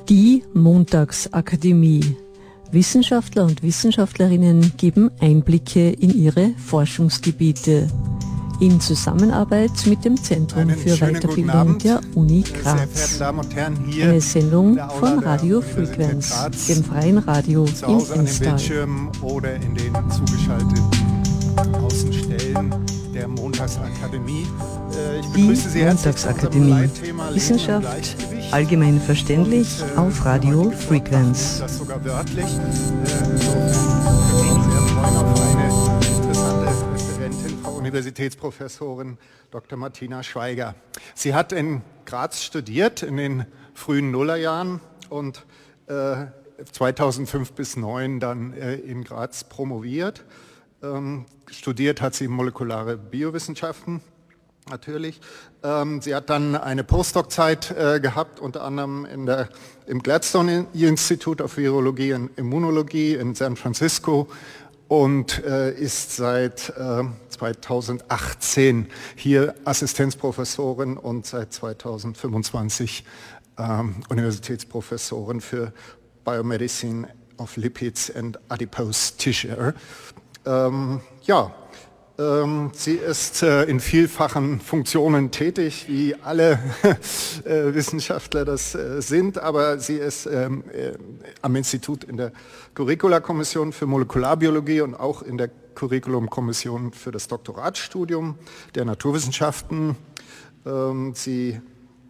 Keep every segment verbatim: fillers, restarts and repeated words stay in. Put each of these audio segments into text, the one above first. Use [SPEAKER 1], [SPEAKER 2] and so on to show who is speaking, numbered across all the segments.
[SPEAKER 1] Die Montagsakademie. Wissenschaftler und Wissenschaftlerinnen geben Einblicke in ihre Forschungsgebiete. In Zusammenarbeit mit dem Zentrum
[SPEAKER 2] Einen
[SPEAKER 1] für Weiterbildung der Uni Graz. Eine Sendung von Radio Frequenz, dem freien Radio in Enstal.
[SPEAKER 2] Oder in den zugeschalteten Außenstellen der Montagsakademie. Ich begrüße Sie herzlich zu unserem Leitthema
[SPEAKER 1] Wissenschaft allgemein verständlich und, äh, auf Radio Frequenz.
[SPEAKER 2] Das sogar wörtlich. Insofern sehr freuen auf eine interessante Referentin, Frau Universitätsprofessorin Doktor Martina Schweiger. Sie hat in Graz studiert in den frühen Nullerjahren und äh, zweitausendfünf bis zweitausendneun dann äh, in Graz promoviert. Ähm, studiert hat sie molekulare Biowissenschaften, natürlich. Ähm, sie hat dann eine Postdoc-Zeit äh, gehabt, unter anderem in der, im Gladstone Institute of Virologie und Immunologie in San Francisco und äh, ist seit äh, zweitausendachtzehn hier Assistenzprofessorin und seit zweitausendfünfundzwanzig ähm, Universitätsprofessorin für Biomedicine of Lipids and Adipose Tissue. Ähm, ja, ähm, sie ist äh, in vielfachen Funktionen tätig, wie alle äh, Wissenschaftler das äh, sind, aber sie ist ähm, äh, am Institut in der Curricula-Kommission für Molekularbiologie und auch in der Curriculum-Kommission für das Doktoratsstudium der Naturwissenschaften. Ähm, sie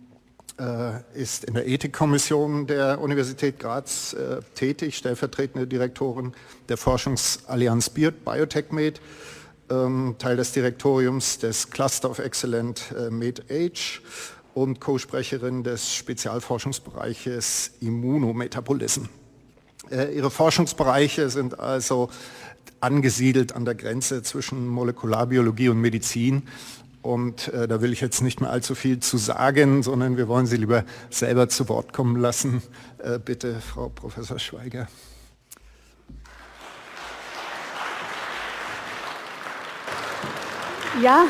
[SPEAKER 2] ist in der Ethikkommission der Universität Graz äh, tätig, stellvertretende Direktorin der Forschungsallianz BioTechMed, ähm, Teil des Direktoriums des Cluster of Excellent äh, MedAge und Co-Sprecherin des Spezialforschungsbereiches Immunometabolism. Äh, ihre Forschungsbereiche sind also angesiedelt an der Grenze zwischen Molekularbiologie und Medizin. Und äh, da will ich jetzt nicht mehr allzu viel zu sagen, sondern wir wollen Sie lieber selber zu Wort kommen lassen. Äh, bitte, Frau Professor Schweiger.
[SPEAKER 3] Ja,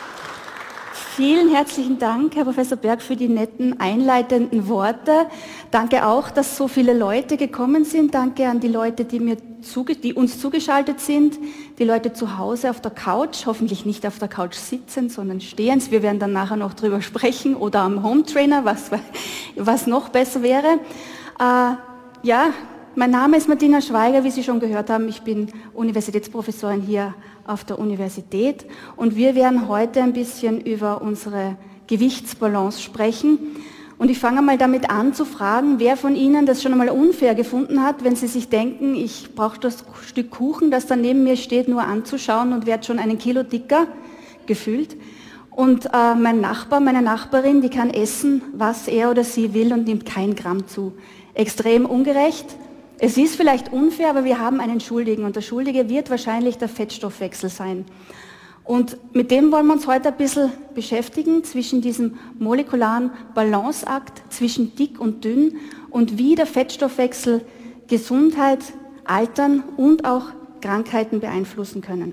[SPEAKER 3] vielen herzlichen Dank, Herr Professor Berg, für die netten einleitenden Worte. Danke auch, dass so viele Leute gekommen sind. Danke an die Leute, die, mir zuge- die uns zugeschaltet sind, die Leute zu Hause auf der Couch, hoffentlich nicht auf der Couch sitzend, sondern stehend. Wir werden dann nachher noch drüber sprechen oder am Home Trainer, was, was noch besser wäre. Äh, ja, mein Name ist Martina Schweiger, wie Sie schon gehört haben. Ich bin Universitätsprofessorin hier auf der Universität und wir werden heute ein bisschen über unsere Gewichtsbalance sprechen. Und ich fange mal damit an zu fragen, wer von Ihnen das schon einmal unfair gefunden hat, wenn Sie sich denken, ich brauche das Stück Kuchen, das da neben mir steht, nur anzuschauen und werde schon einen Kilo dicker gefühlt. Und äh, mein Nachbar, meine Nachbarin, die kann essen, was er oder sie will und nimmt kein Gramm zu. Extrem ungerecht. Es ist vielleicht unfair, aber wir haben einen Schuldigen und der Schuldige wird wahrscheinlich der Fettstoffwechsel sein. Und mit dem wollen wir uns heute ein bisschen beschäftigen, zwischen diesem molekularen Balanceakt, zwischen dick und dünn und wie der Fettstoffwechsel Gesundheit, Altern und auch Krankheiten beeinflussen können.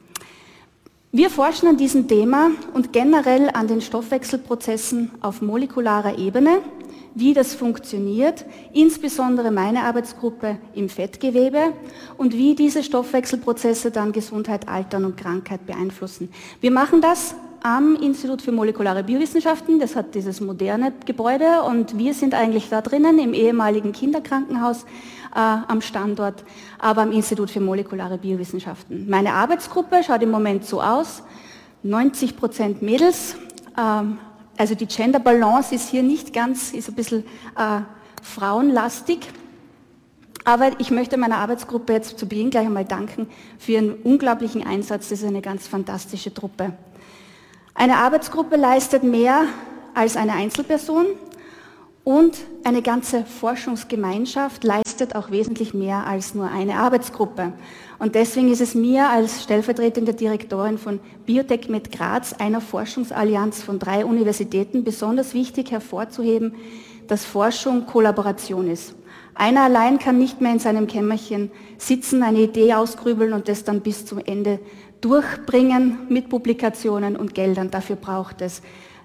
[SPEAKER 3] Wir forschen an diesem Thema und generell an den Stoffwechselprozessen auf molekularer Ebene, wie das funktioniert, insbesondere meine Arbeitsgruppe im Fettgewebe und wie diese Stoffwechselprozesse dann Gesundheit, Altern und Krankheit beeinflussen. Wir machen das am Institut für molekulare Biowissenschaften, das hat dieses moderne Gebäude und wir sind eigentlich da drinnen im ehemaligen Kinderkrankenhaus äh, am Standort, aber am Institut für molekulare Biowissenschaften. Meine Arbeitsgruppe schaut im Moment so aus, neunzig Prozent Mädels, ähm, also die Gender Balance ist hier nicht ganz, ist ein bisschen äh, frauenlastig. Aber ich möchte meiner Arbeitsgruppe jetzt zu Beginn gleich einmal danken für ihren unglaublichen Einsatz. Das ist eine ganz fantastische Truppe. Eine Arbeitsgruppe leistet mehr als eine Einzelperson und eine ganze Forschungsgemeinschaft leistet auch wesentlich mehr als nur eine Arbeitsgruppe. Und deswegen ist es mir als stellvertretende Direktorin von BioTechMed Graz, einer Forschungsallianz von drei Universitäten, besonders wichtig hervorzuheben, dass Forschung Kollaboration ist. Einer allein kann nicht mehr in seinem Kämmerchen sitzen, eine Idee ausgrübeln und das dann bis zum Ende durchbringen mit Publikationen und Geldern. Dafür braucht es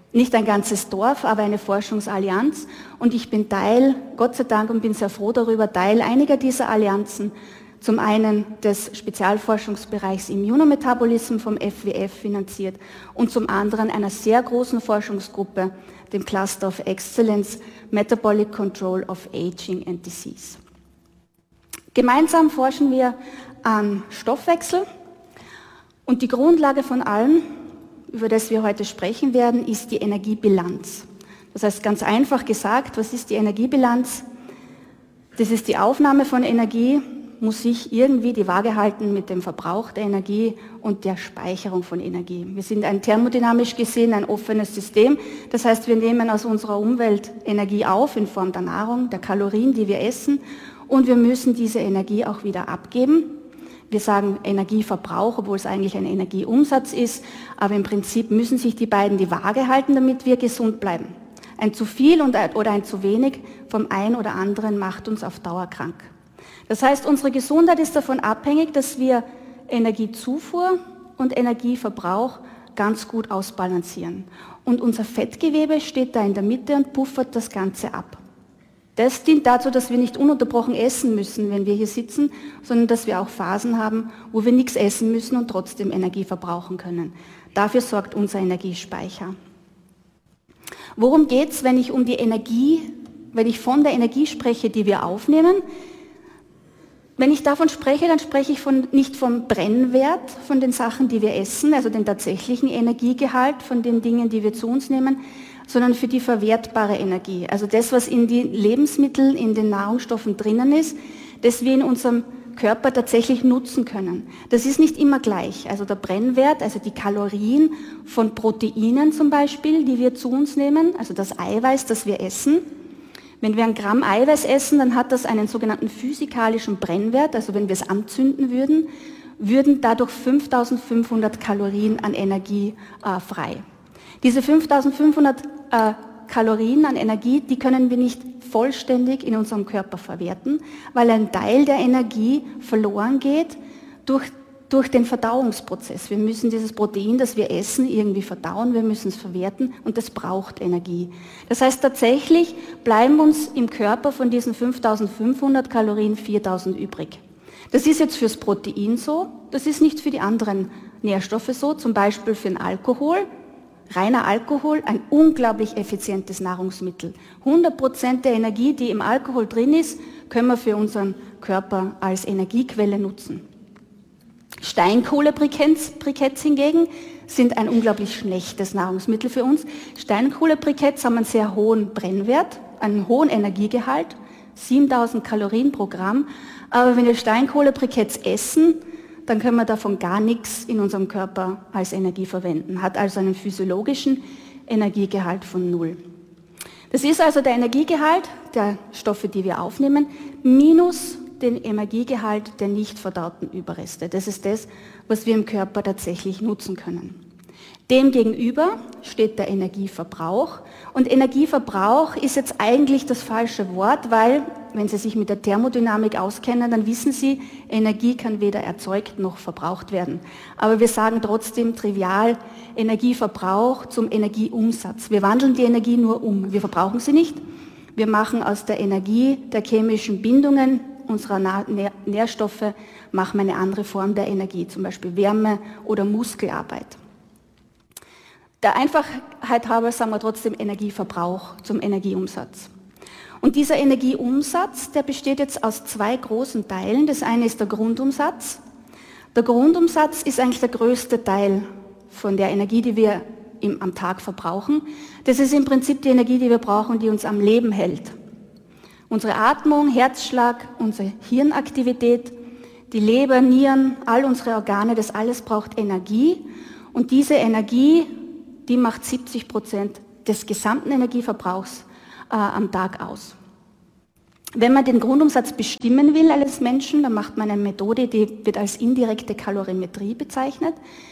[SPEAKER 3] Nicht ein ganzes Dorf, aber eine Forschungsallianz. Und ich bin Teil, Gott sei Dank, und bin sehr froh darüber, Teil einiger dieser Allianzen. Zum einen des Spezialforschungsbereichs Immunometabolism vom F W F finanziert und zum anderen einer sehr großen Forschungsgruppe, dem Cluster of Excellence Metabolic Control of Aging and Disease. Gemeinsam forschen wir an Stoffwechsel und die Grundlage von allem, über das wir heute sprechen werden, ist die Energiebilanz. Das heißt ganz einfach gesagt, was ist die Energiebilanz? Das ist die Aufnahme von Energie, muss sich irgendwie die Waage halten mit dem Verbrauch der Energie und der Speicherung von Energie. Wir sind ein thermodynamisch gesehen ein offenes System. Das heißt, wir nehmen aus unserer Umwelt Energie auf in Form der Nahrung, der Kalorien, die wir essen, und wir müssen diese Energie auch wieder abgeben. Wir sagen Energieverbrauch, obwohl es eigentlich ein Energieumsatz ist, aber im Prinzip müssen sich die beiden die Waage halten, damit wir gesund bleiben. Ein zu viel und ein, oder ein zu wenig vom einen oder anderen macht uns auf Dauer krank. Das heißt, unsere Gesundheit ist davon abhängig, dass wir Energiezufuhr und Energieverbrauch ganz gut ausbalancieren. Und unser Fettgewebe steht da in der Mitte und puffert das Ganze ab. Das dient dazu, dass wir nicht ununterbrochen essen müssen, wenn wir hier sitzen, sondern dass wir auch Phasen haben, wo wir nichts essen müssen und trotzdem Energie verbrauchen können. Dafür sorgt unser Energiespeicher. Worum geht es, wenn ich um die Energie, wenn ich von der Energie spreche, die wir aufnehmen? Wenn ich davon spreche, dann spreche ich von, nicht vom Brennwert von den Sachen, die wir essen, also den tatsächlichen Energiegehalt von den Dingen, die wir zu uns nehmen, sondern für die verwertbare Energie. Also das, was in den Lebensmitteln, in den Nahrungsstoffen drinnen ist, das wir in unserem Körper tatsächlich nutzen können. Das ist nicht immer gleich. Also der Brennwert, also die Kalorien von Proteinen zum Beispiel, die wir zu uns nehmen, also das Eiweiß, das wir essen. Wenn wir ein Gramm Eiweiß essen, dann hat das einen sogenannten physikalischen Brennwert, also wenn wir es anzünden würden, würden dadurch fünftausendfünfhundert Kalorien an Energie äh, frei. Diese fünftausendfünfhundert äh, Kalorien an Energie, die können wir nicht vollständig in unserem Körper verwerten, weil ein Teil der Energie verloren geht durch, durch den Verdauungsprozess. Wir müssen dieses Protein, das wir essen, irgendwie verdauen, wir müssen es verwerten und das braucht Energie. Das heißt, tatsächlich bleiben uns im Körper von diesen fünftausendfünfhundert Kalorien viertausend übrig. Das ist jetzt fürs Protein so, das ist nicht für die anderen Nährstoffe so, zum Beispiel für den Alkohol. Reiner Alkohol, ein unglaublich effizientes Nahrungsmittel. hundert Prozent der Energie, die im Alkohol drin ist, können wir für unseren Körper als Energiequelle nutzen. Steinkohlebriketts hingegen sind ein unglaublich schlechtes Nahrungsmittel für uns. Steinkohlebriketts haben einen sehr hohen Brennwert, einen hohen Energiegehalt, siebentausend Kalorien pro Gramm. Aber wenn wir Steinkohlebriketts essen, dann können wir davon gar nichts in unserem Körper als Energie verwenden. Hat also einen physiologischen Energiegehalt von null. Das ist also der Energiegehalt der Stoffe, die wir aufnehmen, minus den Energiegehalt der nicht verdauten Überreste. Das ist das, was wir im Körper tatsächlich nutzen können. Demgegenüber steht der Energieverbrauch. Und Energieverbrauch ist jetzt eigentlich das falsche Wort, weil, wenn Sie sich mit der Thermodynamik auskennen, dann wissen Sie, Energie kann weder erzeugt noch verbraucht werden. Aber wir sagen trotzdem trivial Energieverbrauch zum Energieumsatz. Wir wandeln die Energie nur um. Wir verbrauchen sie nicht. Wir machen aus der Energie der chemischen Bindungen unserer Nährstoffe machen wir eine andere Form der Energie, zum Beispiel Wärme oder Muskelarbeit. Der Einfachheit halber sagen wir trotzdem Energieverbrauch zum Energieumsatz. Und dieser Energieumsatz, der besteht jetzt aus zwei großen Teilen. Das eine ist der Grundumsatz. Der Grundumsatz ist eigentlich der größte Teil von der Energie, die wir im, am Tag verbrauchen. Das ist im Prinzip die Energie, die wir brauchen, die uns am Leben hält. Unsere Atmung, Herzschlag, unsere Hirnaktivität, die Leber, Nieren, all unsere Organe, das alles braucht Energie. Und diese Energie, die macht siebzig Prozent des gesamten Energieverbrauchs äh, am Tag aus. Wenn man den Grundumsatz bestimmen will als Menschen, dann macht man eine Methode, die wird als indirekte Kalorimetrie bezeichnet.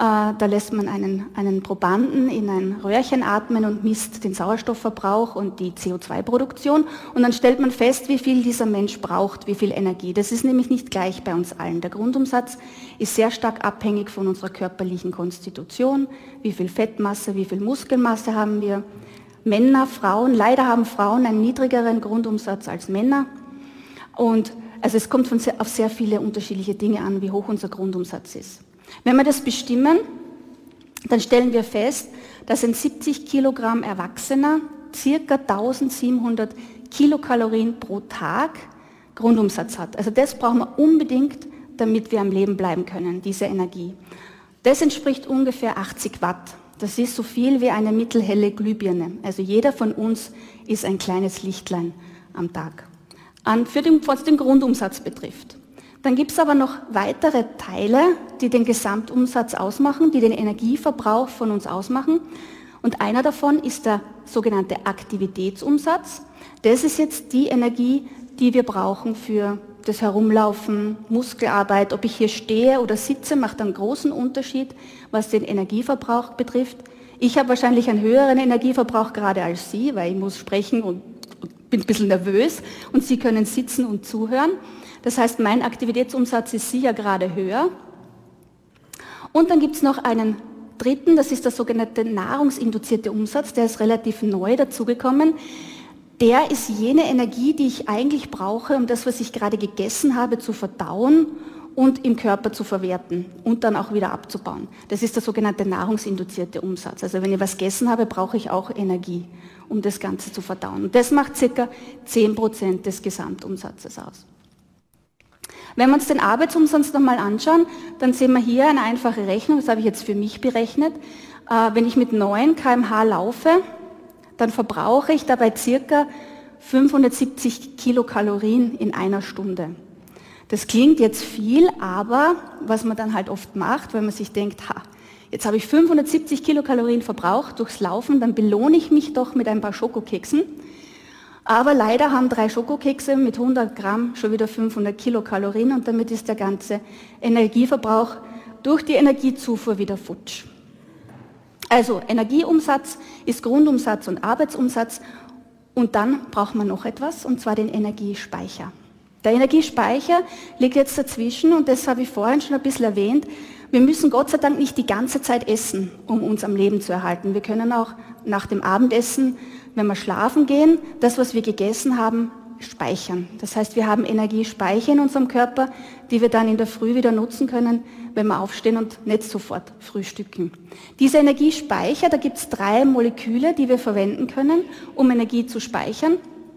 [SPEAKER 3] Da lässt man einen, einen Probanden in ein Röhrchen atmen und misst den Sauerstoffverbrauch und die C O zwei Produktion. Und dann stellt man fest, wie viel dieser Mensch braucht, wie viel Energie. Das ist nämlich nicht gleich bei uns allen. Der Grundumsatz ist sehr stark abhängig von unserer körperlichen Konstitution. Wie viel Fettmasse, wie viel Muskelmasse haben wir. Männer, Frauen, leider haben Frauen einen niedrigeren Grundumsatz als Männer. Und also es kommt von sehr, auf sehr viele unterschiedliche Dinge an, wie hoch unser Grundumsatz ist. Wenn wir das bestimmen, dann stellen wir fest, dass ein siebzig Kilogramm Erwachsener ca. eintausendsiebenhundert Kilokalorien pro Tag Grundumsatz hat. Also das brauchen wir unbedingt, damit wir am Leben bleiben können, diese Energie. Das entspricht ungefähr achtzig Watt. Das ist so viel wie eine mittelhelle Glühbirne. Also jeder von uns ist ein kleines Lichtlein am Tag, an, für den, was den Grundumsatz betrifft. Dann gibt es aber noch weitere Teile, die den Gesamtumsatz ausmachen, die den Energieverbrauch von uns ausmachen. Und einer davon ist der sogenannte Aktivitätsumsatz. Das ist jetzt die Energie, die wir brauchen für das Herumlaufen, Muskelarbeit. Ob ich hier stehe oder sitze, macht einen großen Unterschied, was den Energieverbrauch betrifft. Ich habe wahrscheinlich einen höheren Energieverbrauch gerade als Sie, weil ich muss sprechen und bin ein bisschen nervös und Sie können sitzen und zuhören. Das heißt, mein Aktivitätsumsatz ist sicher gerade höher. Und dann gibt es noch einen dritten, das ist der sogenannte nahrungsinduzierte Umsatz, der ist relativ neu dazugekommen. Der ist jene Energie, die ich eigentlich brauche, um das, was ich gerade gegessen habe, zu verdauen und im Körper zu verwerten und dann auch wieder abzubauen. Das ist der sogenannte nahrungsinduzierte Umsatz. Also wenn ich was gegessen habe, brauche ich auch Energie, um das Ganze zu verdauen. Und das macht ca. zehn Prozent des Gesamtumsatzes aus. Wenn wir uns den Arbeitsumsatz nochmal anschauen, dann sehen wir hier eine einfache Rechnung, das habe ich jetzt für mich berechnet. Wenn ich mit neun Kilometer pro Stunde laufe, dann verbrauche ich dabei ca. fünfhundertsiebzig Kilokalorien in einer Stunde. Das klingt jetzt viel, aber was man dann halt oft macht, wenn man sich denkt, ha, jetzt habe ich fünfhundertsiebzig Kilokalorien verbraucht durchs Laufen, dann belohne ich mich doch mit ein paar Schokokeksen. Aber leider haben drei Schokokekse mit hundert Gramm schon wieder fünfhundert Kilokalorien und damit ist der ganze Energieverbrauch durch die Energiezufuhr wieder futsch. Also Energieumsatz ist Grundumsatz und Arbeitsumsatz und dann braucht man noch etwas und zwar den Energiespeicher. Der Energiespeicher liegt jetzt dazwischen und das habe ich vorhin schon ein bisschen erwähnt. Wir müssen Gott sei Dank nicht die ganze Zeit essen, um uns am Leben zu erhalten. Wir können auch nach dem Abendessen, wenn wir schlafen gehen, das, was wir gegessen haben, speichern. Das heißt, wir haben Energiespeicher in unserem Körper, die wir dann in der Früh wieder nutzen können, wenn wir aufstehen und nicht sofort frühstücken. Diese Energiespeicher, da gibt es drei Moleküle, die wir verwenden können, um Energie zu speichern.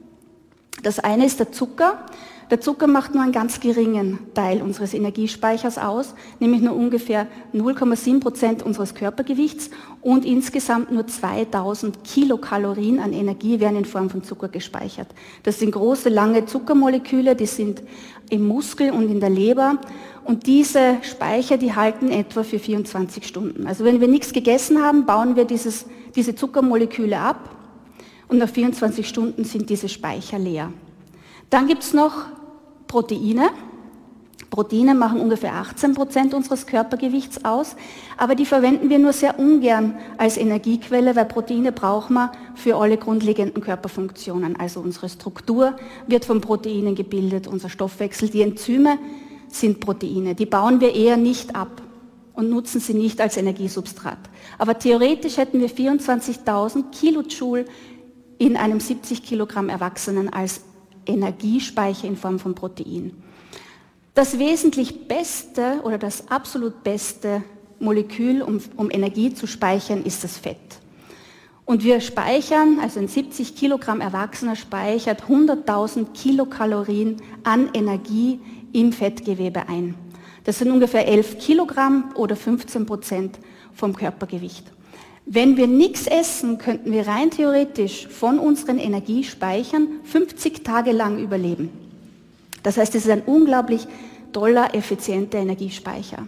[SPEAKER 3] Das eine ist der Zucker. Der Zucker macht nur einen ganz geringen Teil unseres Energiespeichers aus, nämlich nur ungefähr null Komma sieben Prozent unseres Körpergewichts und insgesamt nur zweitausend Kilokalorien an Energie werden in Form von Zucker gespeichert. Das sind große, lange Zuckermoleküle, die sind im Muskel und in der Leber und diese Speicher, die halten etwa für vierundzwanzig Stunden. Also wenn wir nichts gegessen haben, bauen wir dieses, diese Zuckermoleküle ab und nach vierundzwanzig Stunden sind diese Speicher leer. Dann gibt es noch Proteine. Proteine machen ungefähr achtzehn Prozent unseres Körpergewichts aus, aber die verwenden wir nur sehr ungern als Energiequelle, weil Proteine brauchen wir für alle grundlegenden Körperfunktionen. Also unsere Struktur wird von Proteinen gebildet, unser Stoffwechsel, die Enzyme sind Proteine. Die bauen wir eher nicht ab und nutzen sie nicht als Energiesubstrat. Aber theoretisch hätten wir vierundzwanzigtausend Kilojoule in einem siebzig Kilogramm Erwachsenen als Energiespeicher in Form von Protein. Das wesentlich beste oder das absolut beste Molekül, um, um Energie zu speichern, ist das Fett. Und wir speichern, also ein siebzig Kilogramm Erwachsener speichert hunderttausend Kilokalorien an Energie im Fettgewebe ein. Das sind ungefähr elf Kilogramm oder fünfzehn Prozent vom Körpergewicht. Wenn wir nichts essen, könnten wir rein theoretisch von unseren Energiespeichern fünfzig Tage lang überleben. Das heißt, es ist ein unglaublich toller, effizienter Energiespeicher.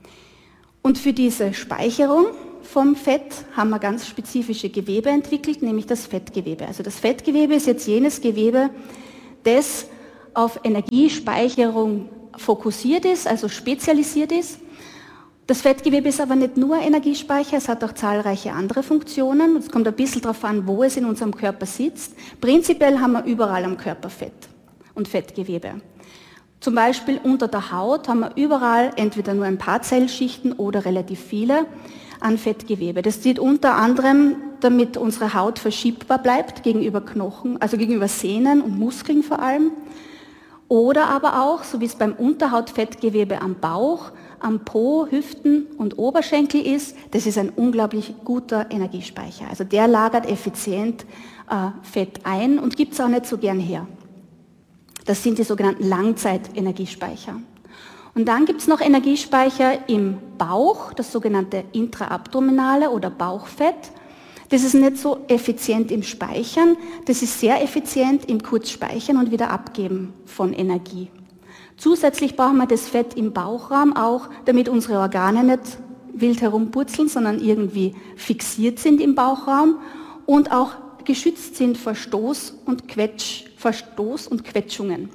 [SPEAKER 3] Und für diese Speicherung vom Fett haben wir ganz spezifische Gewebe entwickelt, nämlich das Fettgewebe. Also das Fettgewebe ist jetzt jenes Gewebe, das auf Energiespeicherung fokussiert ist, also spezialisiert ist. Das Fettgewebe ist aber nicht nur Energiespeicher, es hat auch zahlreiche andere Funktionen. Es kommt ein bisschen darauf an, wo es in unserem Körper sitzt. Prinzipiell haben wir überall am Körper Fett und Fettgewebe. Zum Beispiel unter der Haut haben wir überall entweder nur ein paar Zellschichten oder relativ viele an Fettgewebe. Das dient unter anderem, damit unsere Haut verschiebbar bleibt gegenüber Knochen, also gegenüber Sehnen und Muskeln vor allem. Oder aber auch, so wie es beim Unterhautfettgewebe am Bauch, am Po, Hüften und Oberschenkel ist, das ist ein unglaublich guter Energiespeicher. Also der lagert effizient äh, Fett ein und gibt es auch nicht so gern her. Das sind die sogenannten Langzeitenergiespeicher. Und dann gibt es noch Energiespeicher im Bauch, das sogenannte intraabdominale oder Bauchfett. Das ist nicht so effizient im Speichern, das ist sehr effizient im Kurzspeichern und wieder Abgeben von Energie. Zusätzlich brauchen wir das Fett im Bauchraum auch, damit unsere Organe nicht wild herumpurzeln, sondern irgendwie fixiert sind im Bauchraum und auch geschützt sind vor Stoß und Quetsch, vor Stoß und Quetschungen.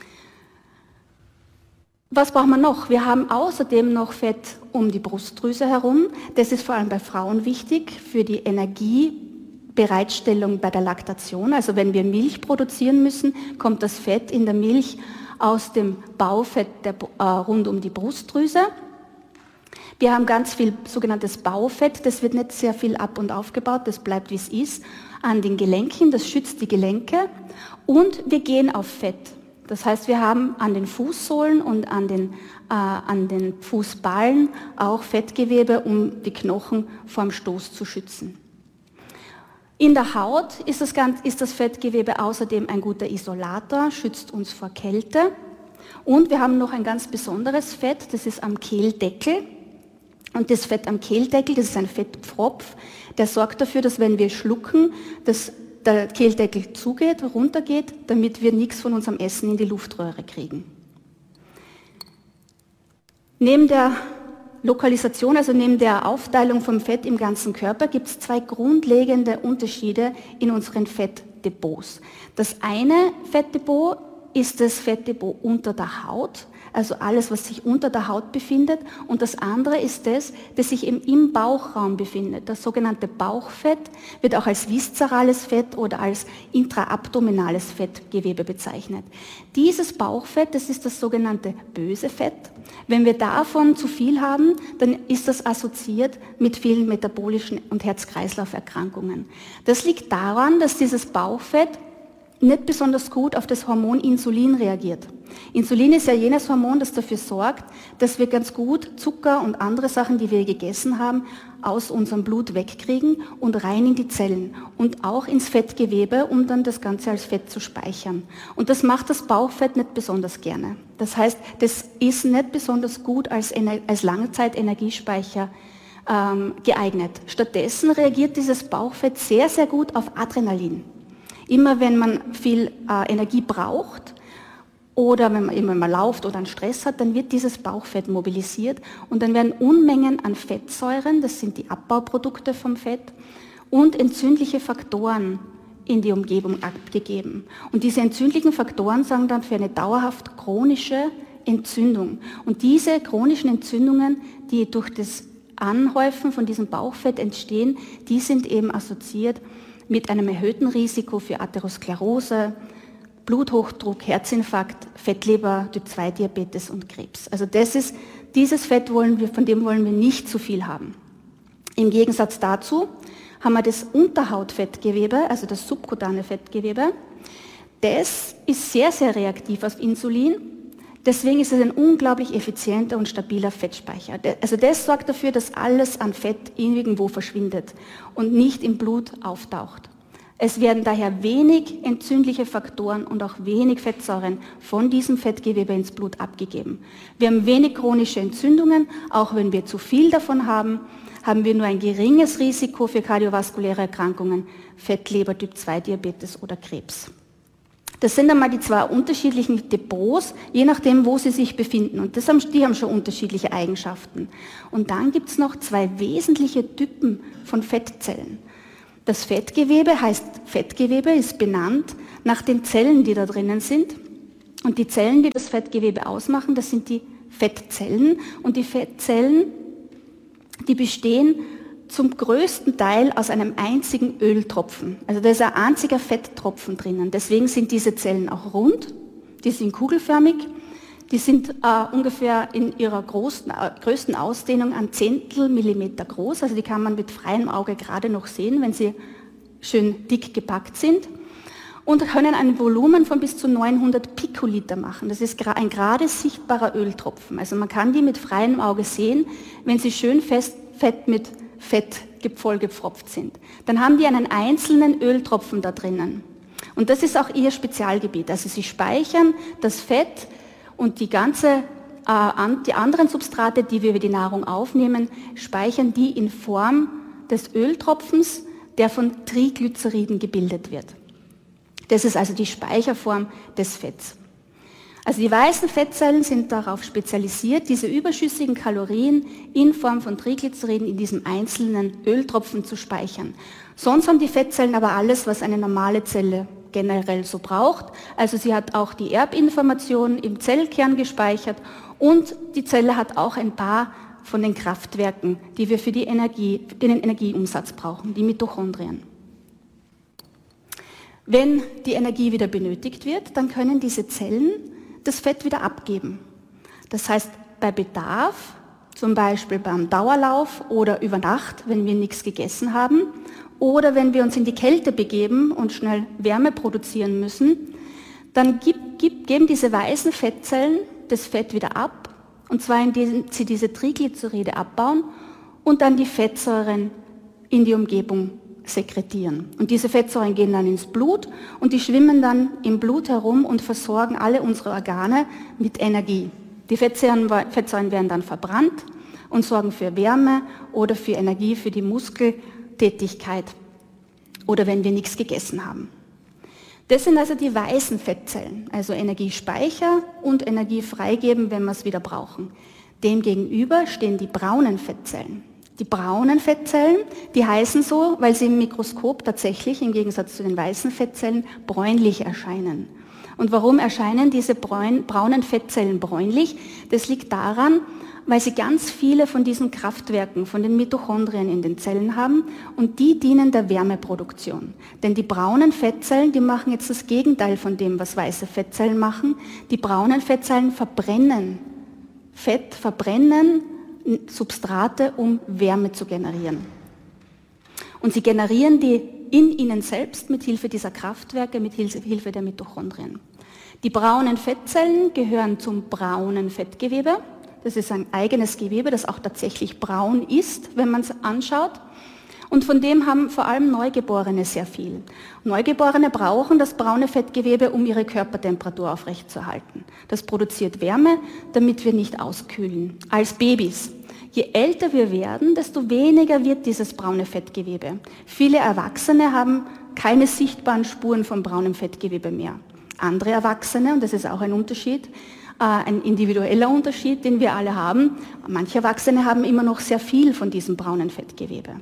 [SPEAKER 3] Was brauchen wir noch? Wir haben außerdem noch Fett um die Brustdrüse herum. Das ist vor allem bei Frauen wichtig für die Energiebereitstellung bei der Laktation. Also wenn wir Milch produzieren müssen, kommt das Fett in der Milch aus dem Baufett der, äh, rund um die Brustdrüse. Wir haben ganz viel sogenanntes Baufett, das wird nicht sehr viel ab- und aufgebaut, das bleibt wie es ist, an den Gelenken, das schützt die Gelenke und wir gehen auf Fett. Das heißt, wir haben an den Fußsohlen und an den, äh, an den Fußballen auch Fettgewebe, um die Knochen vor dem Stoß zu schützen. In der Haut ist das, ist das Fettgewebe außerdem ein guter Isolator, schützt uns vor Kälte. Und wir haben noch ein ganz besonderes Fett, das ist am Kehldeckel. Und das Fett am Kehldeckel, das ist ein Fettpfropf, der sorgt dafür, dass wenn wir schlucken, dass der Kehldeckel zugeht, runtergeht, damit wir nichts von unserem Essen in die Luftröhre kriegen. Neben der Lokalisation, also neben der Aufteilung vom Fett im ganzen Körper, gibt es zwei grundlegende Unterschiede in unseren Fettdepots. Das eine Fettdepot ist das Fettdepot unter der Haut, also alles, was sich unter der Haut befindet. Und das andere ist das, das sich eben im Bauchraum befindet. Das sogenannte Bauchfett wird auch als viszerales Fett oder als intraabdominales Fettgewebe bezeichnet. Dieses Bauchfett, das ist das sogenannte böse Fett. Wenn wir davon zu viel haben, dann ist das assoziiert mit vielen metabolischen und Herz-Kreislauf-Erkrankungen. Das liegt daran, dass dieses Bauchfett nicht besonders gut auf das Hormon Insulin reagiert. Insulin ist ja jenes Hormon, das dafür sorgt, dass wir ganz gut Zucker und andere Sachen, die wir gegessen haben, aus unserem Blut wegkriegen und rein in die Zellen und auch ins Fettgewebe, um dann das Ganze als Fett zu speichern. Und das macht das Bauchfett nicht besonders gerne. Das heißt, das ist nicht besonders gut als, als Langzeitenergiespeicher ähm, geeignet. Stattdessen reagiert dieses Bauchfett sehr, sehr gut auf Adrenalin. Immer wenn man viel äh, Energie braucht oder wenn man immer mal läuft oder einen Stress hat, dann wird dieses Bauchfett mobilisiert und dann werden Unmengen an Fettsäuren, das sind die Abbauprodukte vom Fett, und entzündliche Faktoren in die Umgebung abgegeben. Und diese entzündlichen Faktoren sorgen dann für eine dauerhaft chronische Entzündung. Und diese chronischen Entzündungen, die durch das Anhäufen von diesem Bauchfett entstehen, die sind eben assoziiert mit einem erhöhten Risiko für Atherosklerose, Bluthochdruck, Herzinfarkt, Fettleber, Typ zwei Diabetes und Krebs. Also das ist, dieses Fett wollen wir, von dem wollen wir nicht zu viel haben. Im Gegensatz dazu haben wir das Unterhautfettgewebe, also das subkutane Fettgewebe. Das ist sehr, sehr reaktiv auf Insulin. Deswegen ist es ein unglaublich effizienter und stabiler Fettspeicher. Also das sorgt dafür, dass alles an Fett irgendwo verschwindet und nicht im Blut auftaucht. Es werden daher wenig entzündliche Faktoren und auch wenig Fettsäuren von diesem Fettgewebe ins Blut abgegeben. Wir haben wenig chronische Entzündungen, auch wenn wir zu viel davon haben, haben wir nur ein geringes Risiko für kardiovaskuläre Erkrankungen, Fettleber, Typ zwei Diabetes oder Krebs. Das sind einmal die zwei unterschiedlichen Depots, je nachdem, wo sie sich befinden. Und das haben, die haben schon unterschiedliche Eigenschaften. Und dann gibt es noch zwei wesentliche Typen von Fettzellen. Das Fettgewebe heißt Fettgewebe, ist benannt nach den Zellen, die da drinnen sind. Und die Zellen, die das Fettgewebe ausmachen, das sind die Fettzellen. Und die Fettzellen die bestehen zum größten Teil aus einem einzigen Öltropfen. Also da ist ein einziger Fetttropfen drinnen. Deswegen sind diese Zellen auch rund, die sind kugelförmig, die sind äh, ungefähr in ihrer großen, äh, größten Ausdehnung ein Zehntel Millimeter groß, also die kann man mit freiem Auge gerade noch sehen, wenn sie schön dick gepackt sind, und können ein Volumen von bis zu neunhundert Pikoliter machen. Das ist ein gerade sichtbarer Öltropfen. Also man kann die mit freiem Auge sehen, wenn sie schön fest, fett mit Fett vollgepfropft sind. Dann haben die einen einzelnen Öltropfen da drinnen. Und das ist auch ihr Spezialgebiet. Also sie speichern das Fett und die ganze, äh, die anderen Substrate, die wir über die Nahrung aufnehmen, speichern die in Form des Öltropfens, der von Triglyceriden gebildet wird. Das ist also die Speicherform des Fetts. Also die weißen Fettzellen sind darauf spezialisiert, diese überschüssigen Kalorien in Form von Triglyceriden in diesem einzelnen Öltropfen zu speichern. Sonst haben die Fettzellen aber alles, was eine normale Zelle generell so braucht. Also sie hat auch die Erbinformationen im Zellkern gespeichert und die Zelle hat auch ein paar von den Kraftwerken, die wir für die Energie, den Energieumsatz brauchen, die Mitochondrien. Wenn die Energie wieder benötigt wird, dann können diese Zellen das Fett wieder abgeben. Das heißt, bei Bedarf, zum Beispiel beim Dauerlauf oder über Nacht, wenn wir nichts gegessen haben, oder wenn wir uns in die Kälte begeben und schnell Wärme produzieren müssen, dann gibt, gibt, geben diese weißen Fettzellen das Fett wieder ab, und zwar indem sie diese Triglyceride abbauen und dann die Fettsäuren in die Umgebung sekretieren. Und diese Fettsäuren gehen dann ins Blut und die schwimmen dann im Blut herum und versorgen alle unsere Organe mit Energie. Die Fettsäuren, Fettsäuren werden dann verbrannt und sorgen für Wärme oder für Energie für die Muskeltätigkeit oder wenn wir nichts gegessen haben. Das sind also die weißen Fettzellen, also Energiespeicher und Energie freigeben, wenn wir es wieder brauchen. Demgegenüber stehen die braunen Fettzellen. Die braunen Fettzellen, die heißen so, weil sie im Mikroskop tatsächlich im Gegensatz zu den weißen Fettzellen bräunlich erscheinen. Und warum erscheinen diese braunen Fettzellen bräunlich? Das liegt daran, weil sie ganz viele von diesen Kraftwerken, von den Mitochondrien in den Zellen haben und die dienen der Wärmeproduktion. Denn die braunen Fettzellen, die machen jetzt das Gegenteil von dem, was weiße Fettzellen machen. Die braunen Fettzellen verbrennen Fett, verbrennen Substrate, um Wärme zu generieren. Und sie generieren die in ihnen selbst mit Hilfe dieser Kraftwerke, mit Hilfe der Mitochondrien. Die braunen Fettzellen gehören zum braunen Fettgewebe. Das ist ein eigenes Gewebe, das auch tatsächlich braun ist, wenn man es anschaut. Und von dem haben vor allem Neugeborene sehr viel. Neugeborene brauchen das braune Fettgewebe, um ihre Körpertemperatur aufrechtzuerhalten. Das produziert Wärme, damit wir nicht auskühlen. Als Babys. Je älter wir werden, desto weniger wird dieses braune Fettgewebe. Viele Erwachsene haben keine sichtbaren Spuren von braunem Fettgewebe mehr. Andere Erwachsene, und das ist auch ein Unterschied, ein individueller Unterschied, den wir alle haben, manche Erwachsene haben immer noch sehr viel von diesem braunen Fettgewebe.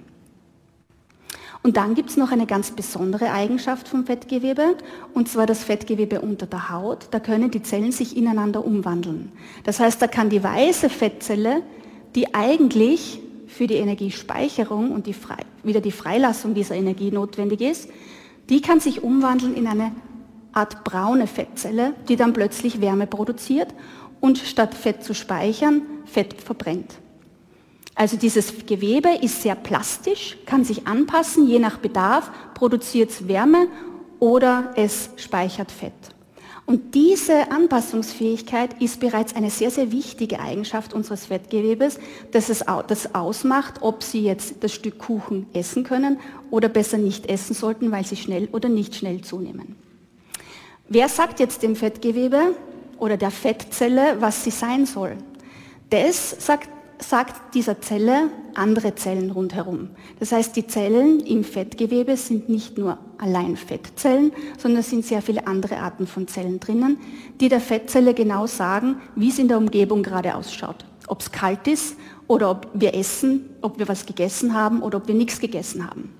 [SPEAKER 3] Und dann gibt es noch eine ganz besondere Eigenschaft vom Fettgewebe, und zwar das Fettgewebe unter der Haut. Da können die Zellen sich ineinander umwandeln. Das heißt, da kann die weiße Fettzelle, die eigentlich für die Energiespeicherung und die Frei, wieder die Freilassung dieser Energie notwendig ist, die kann sich umwandeln in eine Art braune Fettzelle, die dann plötzlich Wärme produziert und statt Fett zu speichern, Fett verbrennt. Also dieses Gewebe ist sehr plastisch, kann sich anpassen, je nach Bedarf produziert es Wärme oder es speichert Fett. Und diese Anpassungsfähigkeit ist bereits eine sehr, sehr wichtige Eigenschaft unseres Fettgewebes, dass es das ausmacht, ob Sie jetzt das Stück Kuchen essen können oder besser nicht essen sollten, weil Sie schnell oder nicht schnell zunehmen. Wer sagt jetzt dem Fettgewebe oder der Fettzelle, was sie sein soll? Das sagt sagt dieser Zelle andere Zellen rundherum. Das heißt, die Zellen im Fettgewebe sind nicht nur allein Fettzellen, sondern es sind sehr viele andere Arten von Zellen drinnen, die der Fettzelle genau sagen, wie es in der Umgebung gerade ausschaut. Ob es kalt ist oder ob wir essen, ob wir was gegessen haben oder ob wir nichts gegessen haben.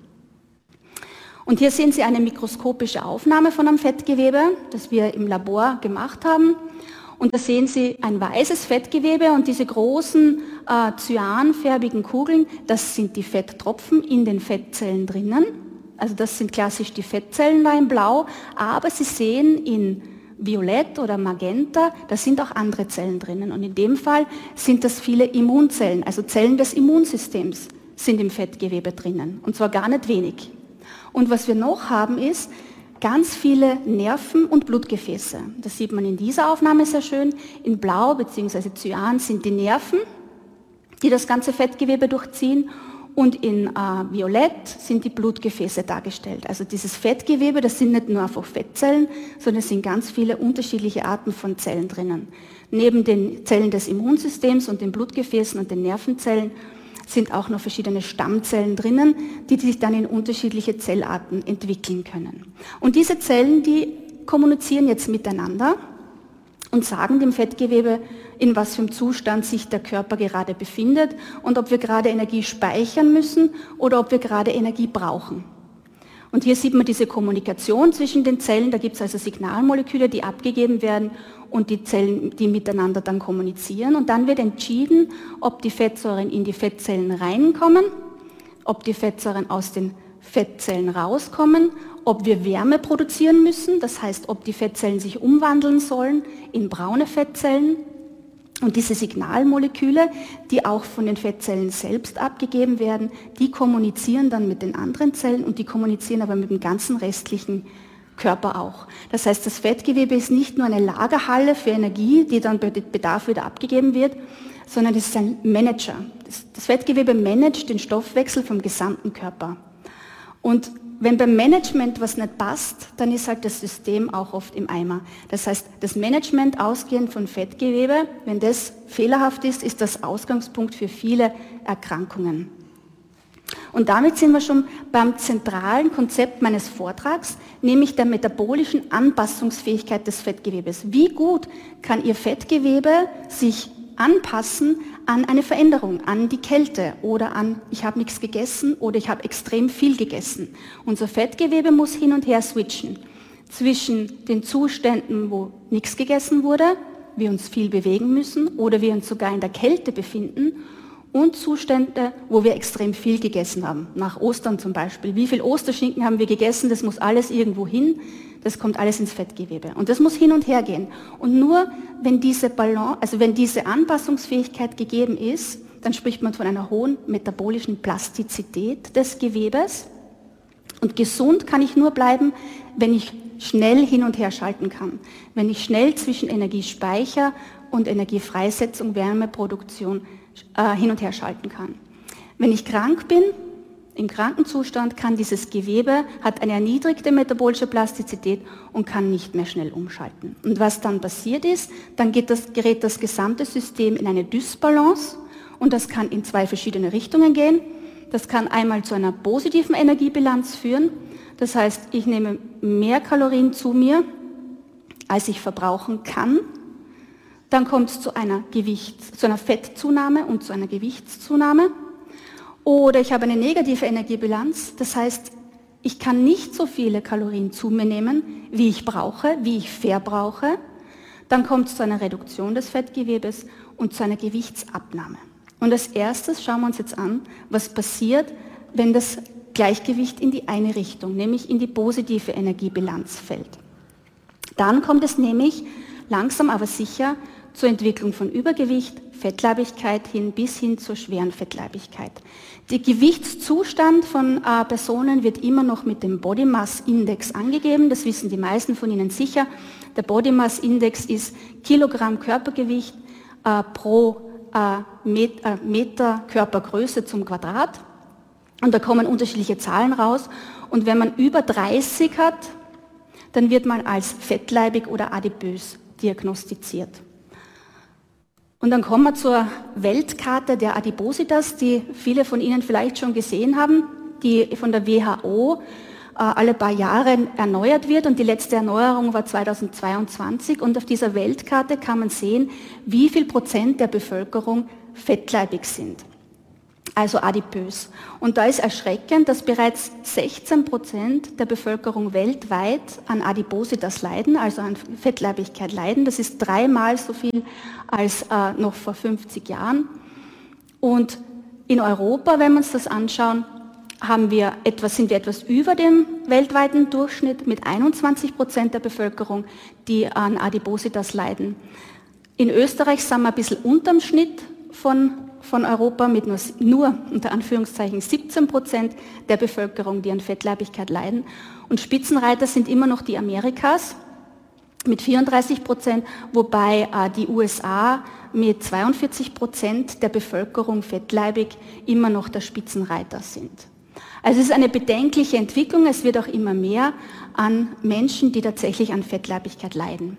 [SPEAKER 3] Und hier sehen Sie eine mikroskopische Aufnahme von einem Fettgewebe, das wir im Labor gemacht haben. Und da sehen Sie ein weißes Fettgewebe und diese großen äh, cyanfärbigen Kugeln, das sind die Fetttropfen in den Fettzellen drinnen. Also das sind klassisch die Fettzellen da in Blau, aber Sie sehen in Violett oder Magenta, da sind auch andere Zellen drinnen. Und in dem Fall sind das viele Immunzellen, also Zellen des Immunsystems sind im Fettgewebe drinnen. Und zwar gar nicht wenig. Und was wir noch haben ist, ganz viele Nerven und Blutgefäße. Das sieht man in dieser Aufnahme sehr schön. In Blau bzw. Cyan sind die Nerven, die das ganze Fettgewebe durchziehen. Und in äh, Violett sind die Blutgefäße dargestellt. Also dieses Fettgewebe, das sind nicht nur einfach Fettzellen, sondern es sind ganz viele unterschiedliche Arten von Zellen drinnen. Neben den Zellen des Immunsystems und den Blutgefäßen und den Nervenzellen sind auch noch verschiedene Stammzellen drinnen, die sich dann in unterschiedliche Zellarten entwickeln können. Und diese Zellen, die kommunizieren jetzt miteinander und sagen dem Fettgewebe, in was für einem Zustand sich der Körper gerade befindet und ob wir gerade Energie speichern müssen oder ob wir gerade Energie brauchen. Und hier sieht man diese Kommunikation zwischen den Zellen, da gibt es also Signalmoleküle, die abgegeben werden und die Zellen, die miteinander dann kommunizieren. Und dann wird entschieden, ob die Fettsäuren in die Fettzellen reinkommen, ob die Fettsäuren aus den Fettzellen rauskommen, ob wir Wärme produzieren müssen, das heißt, ob die Fettzellen sich umwandeln sollen in braune Fettzellen. Und diese Signalmoleküle, die auch von den Fettzellen selbst abgegeben werden, die kommunizieren dann mit den anderen Zellen und die kommunizieren aber mit dem ganzen restlichen Körper auch. Das heißt, das Fettgewebe ist nicht nur eine Lagerhalle für Energie, die dann bei Bedarf wieder abgegeben wird, sondern es ist ein Manager. Das Fettgewebe managt den Stoffwechsel vom gesamten Körper. Und wenn beim Management was nicht passt, dann ist halt das System auch oft im Eimer. Das heißt, das Management ausgehend von Fettgewebe, wenn das fehlerhaft ist, ist das Ausgangspunkt für viele Erkrankungen. Und damit sind wir schon beim zentralen Konzept meines Vortrags, nämlich der metabolischen Anpassungsfähigkeit des Fettgewebes. Wie gut kann Ihr Fettgewebe sich anpassen an eine Veränderung, an die Kälte oder an, ich habe nichts gegessen oder ich habe extrem viel gegessen. Unser Fettgewebe muss hin und her switchen zwischen den Zuständen, wo nichts gegessen wurde, wir uns viel bewegen müssen oder wir uns sogar in der Kälte befinden und Zustände, wo wir extrem viel gegessen haben. Nach Ostern zum Beispiel. Wie viel Osterschinken haben wir gegessen? Das muss alles irgendwo hin. Das kommt alles ins Fettgewebe. Und das muss hin und her gehen. Und nur wenn diese Balance, also wenn diese Anpassungsfähigkeit gegeben ist, dann spricht man von einer hohen metabolischen Plastizität des Gewebes. Und gesund kann ich nur bleiben, wenn ich schnell hin und her schalten kann. Wenn ich schnell zwischen Energiespeicher und Energiefreisetzung, Wärmeproduktion äh, hin und her schalten kann. Wenn ich krank bin, im Krankenzustand kann dieses Gewebe, hat eine erniedrigte metabolische Plastizität und kann nicht mehr schnell umschalten. Und was dann passiert ist, dann geht das, gerät das gesamte System in eine Dysbalance und das kann in zwei verschiedene Richtungen gehen. Das kann einmal zu einer positiven Energiebilanz führen, das heißt, ich nehme mehr Kalorien zu mir, als ich verbrauchen kann. Dann kommt es zu einer, Gewichts-, zu einer Fettzunahme und zu einer Gewichtszunahme. Oder ich habe eine negative Energiebilanz, das heißt, ich kann nicht so viele Kalorien zu mir nehmen, wie ich brauche, wie ich verbrauche. Dann kommt es zu einer Reduktion des Fettgewebes und zu einer Gewichtsabnahme. Und als erstes schauen wir uns jetzt an, was passiert, wenn das Gleichgewicht in die eine Richtung, nämlich in die positive Energiebilanz fällt. Dann kommt es nämlich langsam aber sicher zur Entwicklung von Übergewicht, Fettleibigkeit hin bis hin zur schweren Fettleibigkeit. Der Gewichtszustand von äh, Personen wird immer noch mit dem Body Mass Index angegeben, das wissen die meisten von Ihnen sicher. Der Body Mass Index ist Kilogramm Körpergewicht äh, pro äh, Met, äh, Meter Körpergröße zum Quadrat. Und da kommen unterschiedliche Zahlen raus. Und wenn man über dreißig hat, dann wird man als fettleibig oder adipös diagnostiziert. Und dann kommen wir zur Weltkarte der Adipositas, die viele von Ihnen vielleicht schon gesehen haben, die von der W H O äh, alle paar Jahre erneuert wird. Und die letzte Erneuerung war zweitausendzweiundzwanzig. Und auf dieser Weltkarte kann man sehen, wie viel Prozent der Bevölkerung fettleibig sind. also adipös. Und da ist erschreckend, dass bereits sechzehn Prozent der Bevölkerung weltweit an Adipositas leiden, also an Fettleibigkeit leiden. Das ist dreimal so viel als äh, noch vor fünfzig Jahren. Und in Europa, wenn wir uns das anschauen, haben wir etwas, sind wir etwas über dem weltweiten Durchschnitt mit einundzwanzig Prozent der Bevölkerung, die an Adipositas leiden. In Österreich sind wir ein bisschen unterm Schnitt von, von Europa mit nur, nur unter Anführungszeichen siebzehn Prozent der Bevölkerung, die an Fettleibigkeit leiden. Und Spitzenreiter sind immer noch die Amerikas mit vierunddreißig Prozent, wobei äh, die U S A mit zweiundvierzig Prozent der Bevölkerung fettleibig immer noch der Spitzenreiter sind. Also es ist eine bedenkliche Entwicklung, es wird auch immer mehr an Menschen, die tatsächlich an Fettleibigkeit leiden.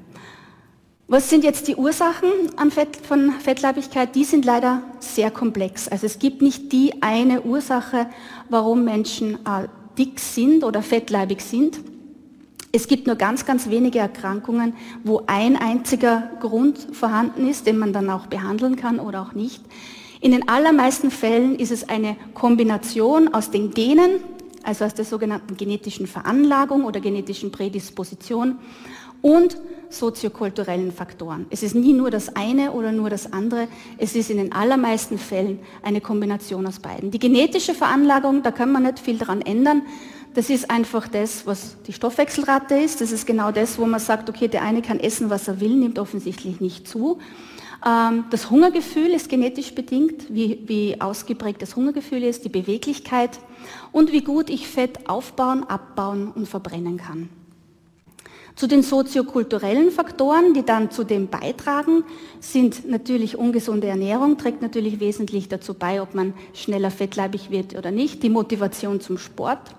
[SPEAKER 3] Was sind jetzt die Ursachen an Fett, von Fettleibigkeit? Die sind leider sehr komplex. Also es gibt nicht die eine Ursache, warum Menschen äh, dick sind oder fettleibig sind. Es gibt nur ganz, ganz wenige Erkrankungen, wo ein einziger Grund vorhanden ist, den man dann auch behandeln kann oder auch nicht. In den allermeisten Fällen ist es eine Kombination aus den Genen, also aus der sogenannten genetischen Veranlagung oder genetischen Prädisposition und soziokulturellen Faktoren. Es ist nie nur das eine oder nur das andere, es ist in den allermeisten Fällen eine Kombination aus beiden. Die genetische Veranlagung, da kann man nicht viel daran ändern. Das ist einfach das, was die Stoffwechselrate ist. Das ist genau das, wo man sagt, okay, der eine kann essen, was er will, nimmt offensichtlich nicht zu. Das Hungergefühl ist genetisch bedingt, wie, wie ausgeprägt das Hungergefühl ist, die Beweglichkeit und wie gut ich Fett aufbauen, abbauen und verbrennen kann. Zu den soziokulturellen Faktoren, die dann zu dem beitragen, sind natürlich ungesunde Ernährung, trägt natürlich wesentlich dazu bei, ob man schneller fettleibig wird oder nicht, die Motivation zum Sport.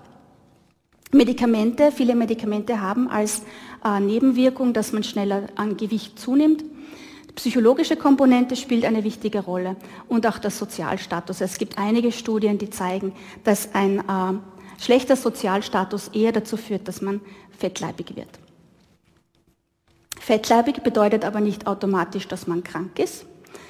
[SPEAKER 3] Medikamente, viele Medikamente haben als äh, Nebenwirkung, dass man schneller an Gewicht zunimmt. Die psychologische Komponente spielt eine wichtige Rolle und auch der Sozialstatus. Es gibt einige Studien, die zeigen, dass ein äh, schlechter Sozialstatus eher dazu führt, dass man fettleibig wird. Fettleibig bedeutet aber nicht automatisch, dass man krank ist.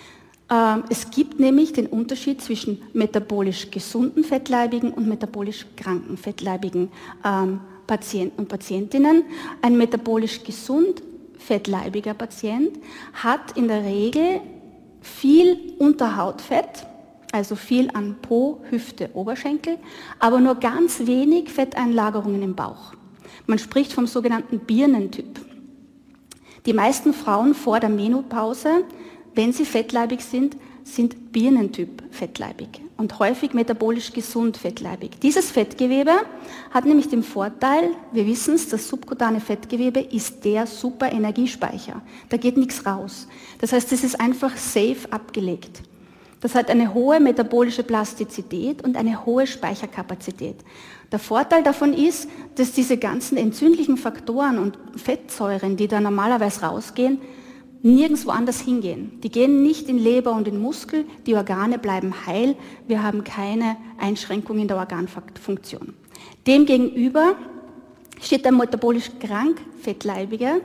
[SPEAKER 3] Es gibt nämlich den Unterschied zwischen metabolisch gesunden Fettleibigen und metabolisch kranken fettleibigen Patienten und Patientinnen. Ein metabolisch gesund fettleibiger Patient hat in der Regel viel Unterhautfett, also viel an Po, Hüfte, Oberschenkel, aber nur ganz wenig Fetteinlagerungen im Bauch. Man spricht vom sogenannten Birnentyp. Die meisten Frauen vor der Menopause, wenn sie fettleibig sind, sind Birnentyp fettleibig und häufig metabolisch gesund fettleibig. Dieses Fettgewebe hat nämlich den Vorteil, wir wissen es, das subkutane Fettgewebe ist der super Energiespeicher. Da geht nichts raus. Das heißt, es ist einfach safe abgelegt. Das hat eine hohe metabolische Plastizität und eine hohe Speicherkapazität. Der Vorteil davon ist, dass diese ganzen entzündlichen Faktoren und Fettsäuren, die da normalerweise rausgehen, nirgendwo anders hingehen. Die gehen nicht in Leber und in Muskel, die Organe bleiben heil, wir haben keine Einschränkung in der Organfunktion. Demgegenüber steht der metabolisch krank Fettleibige.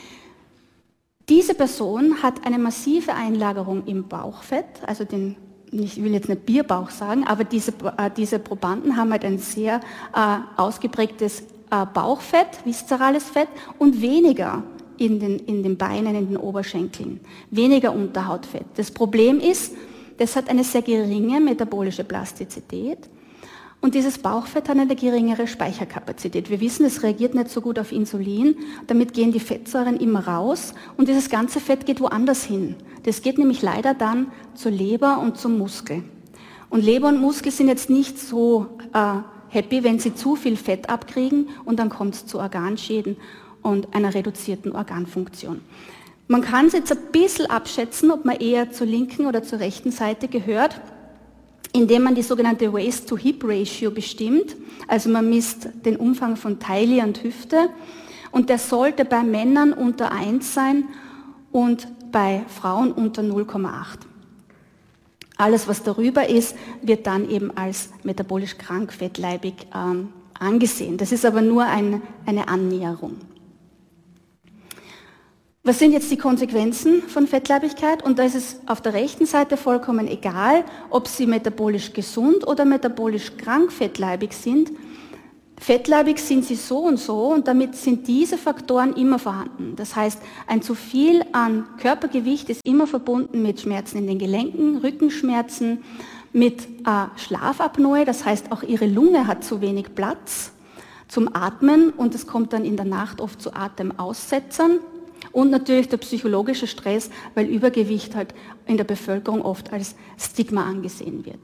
[SPEAKER 3] Diese Person hat eine massive Einlagerung im Bauchfett, also den, ich will jetzt nicht Bierbauch sagen, aber diese, äh, diese Probanden haben halt ein sehr äh, ausgeprägtes äh, Bauchfett, viszerales Fett und weniger in den, in den Beinen, in den Oberschenkeln, weniger Unterhautfett. Das Problem ist, das hat eine sehr geringe metabolische Plastizität und dieses Bauchfett hat eine geringere Speicherkapazität. Wir wissen, es reagiert nicht so gut auf Insulin, damit gehen die Fettsäuren immer raus und dieses ganze Fett geht woanders hin. Das geht nämlich leider dann zur Leber und zum Muskel. Und Leber und Muskel sind jetzt nicht so äh, happy, wenn sie zu viel Fett abkriegen und dann kommt es zu Organschäden und einer reduzierten Organfunktion. Man kann es jetzt ein bisschen abschätzen, ob man eher zur linken oder zur rechten Seite gehört, indem man die sogenannte Waist-to-Hip-Ratio bestimmt. Also man misst den Umfang von Taille und Hüfte und der sollte bei Männern unter eins sein und bei Frauen unter null Komma acht. Alles, was darüber ist, wird dann eben als metabolisch krank, fettleibig ähm, angesehen. Das ist aber nur ein, eine Annäherung. Was sind jetzt die Konsequenzen von Fettleibigkeit? Und da ist es auf der rechten Seite vollkommen egal, ob Sie metabolisch gesund oder metabolisch krank fettleibig sind. Fettleibig sind Sie so und so und damit sind diese Faktoren immer vorhanden. Das heißt, ein zu viel an Körpergewicht ist immer verbunden mit Schmerzen in den Gelenken, Rückenschmerzen, mit äh, Schlafapnoe, das heißt auch Ihre Lunge hat zu wenig Platz zum Atmen und es kommt dann in der Nacht oft zu Atemaussetzern. Und natürlich der psychologische Stress, weil Übergewicht halt in der Bevölkerung oft als Stigma angesehen wird.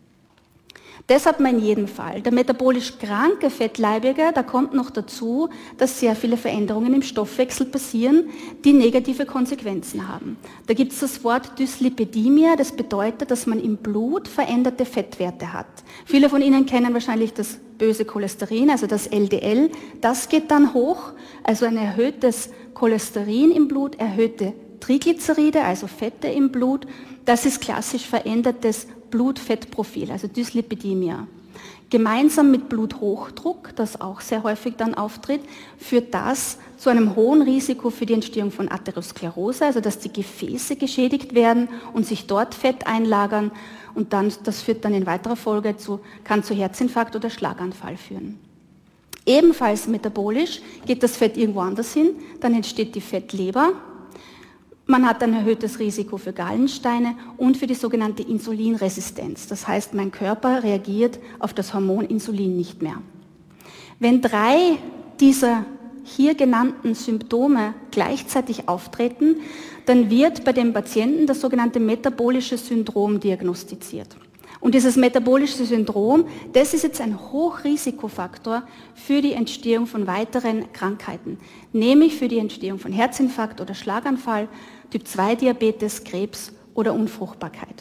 [SPEAKER 3] Das hat man in jedem Fall. Der metabolisch kranke Fettleibige, da kommt noch dazu, dass sehr viele Veränderungen im Stoffwechsel passieren, die negative Konsequenzen haben. Da gibt es das Wort Dyslipidemie, das bedeutet, dass man im Blut veränderte Fettwerte hat. Viele von Ihnen kennen wahrscheinlich das böse Cholesterin, also das L D L. Das geht dann hoch, also ein erhöhtes Cholesterin im Blut, erhöhte Triglyceride, also Fette im Blut. Das ist klassisch verändertes Blutfettprofil, also Dyslipidemie. Gemeinsam mit Bluthochdruck, das auch sehr häufig dann auftritt, führt das zu einem hohen Risiko für die Entstehung von Atherosklerose, also dass die Gefäße geschädigt werden und sich dort Fett einlagern und dann, das führt dann in weiterer Folge zu, kann zu Herzinfarkt oder Schlaganfall führen. Ebenfalls metabolisch geht das Fett irgendwo anders hin, dann entsteht die Fettleber. Man hat ein erhöhtes Risiko für Gallensteine und für die sogenannte Insulinresistenz. Das heißt, mein Körper reagiert auf das Hormon Insulin nicht mehr. Wenn drei dieser hier genannten Symptome gleichzeitig auftreten, dann wird bei dem Patienten das sogenannte metabolische Syndrom diagnostiziert. Und dieses metabolische Syndrom, das ist jetzt ein Hochrisikofaktor für die Entstehung von weiteren Krankheiten, nämlich für die Entstehung von Herzinfarkt oder Schlaganfall, Typ zwei Diabetes, Krebs oder Unfruchtbarkeit.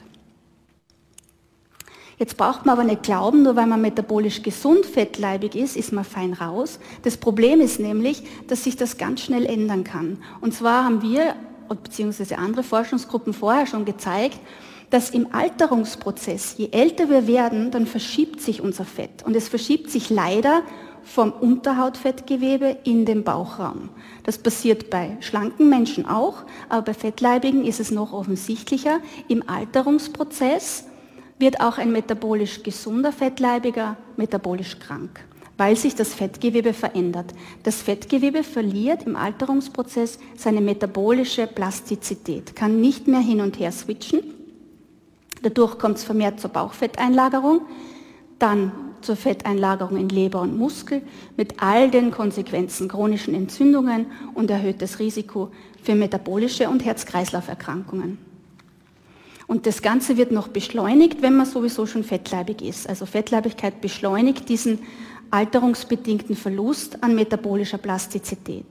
[SPEAKER 3] Jetzt braucht man aber nicht glauben, nur weil man metabolisch gesund fettleibig ist, ist man fein raus. Das Problem ist nämlich, dass sich das ganz schnell ändern kann. Und zwar haben wir, beziehungsweise andere Forschungsgruppen vorher schon gezeigt, dass im Alterungsprozess, je älter wir werden, dann verschiebt sich unser Fett. Und es verschiebt sich leider vom Unterhautfettgewebe in den Bauchraum. Das passiert bei schlanken Menschen auch, aber bei Fettleibigen ist es noch offensichtlicher. Im Alterungsprozess wird auch ein metabolisch gesunder Fettleibiger metabolisch krank, weil sich das Fettgewebe verändert. Das Fettgewebe verliert im Alterungsprozess seine metabolische Plastizität, kann nicht mehr hin und her switchen. Dadurch kommt es vermehrt zur Bauchfetteinlagerung, dann zur Fetteinlagerung in Leber und Muskel mit all den Konsequenzen, chronischen Entzündungen und erhöhtes Risiko für metabolische und Herz-Kreislauf-Erkrankungen. Und das Ganze wird noch beschleunigt, wenn man sowieso schon fettleibig ist. Also Fettleibigkeit beschleunigt diesen alterungsbedingten Verlust an metabolischer Plastizität.